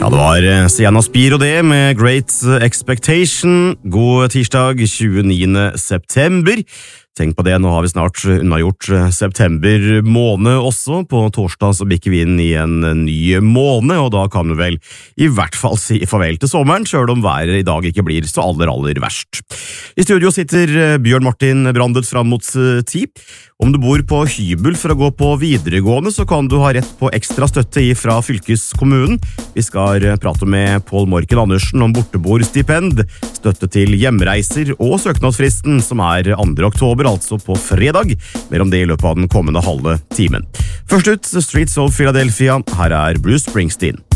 Ja, det var Sienna Spiro det med Great Expectation. God tirsdag 29. september. Tenk på det, nå har vi snart unnagjort september måned også. På torsdag så bikker vi inn i en ny måned, og da kan du vel i hvert fall si farvel til sommeren, selv om været i dag ikke blir så aller verst. I studio sitter Bjørn Martin Brandet fram mot 10. Om du bor på hybel for å gå på videregående, så kan du ha rett på ekstra støtte fra fylkeskommunen. Vi skal prate med Pål Morken Andersen om borteboerstipend, støtte til hjemreiser og søknadsfristen som 2. oktober, altså på fredag. Mer om det i løpet av den kommende halve timen. Først ut, Streets of Philadelphia. Her Bruce Springsteen.